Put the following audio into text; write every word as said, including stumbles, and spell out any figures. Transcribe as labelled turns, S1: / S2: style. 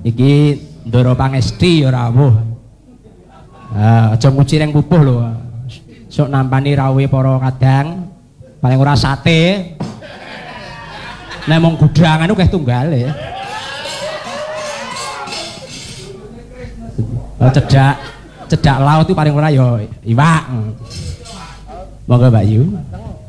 S1: Iki Ndara Pangesti ora awuh. Ah, aja nguci ning pupuh lho. Sok nampani rawuhe para kadang. Paling ora sate. Nek mung gudhangan ku keh tunggale. Oh, cedak cedak laut itu paling ora ya iwak. Monggo Mbak Yu.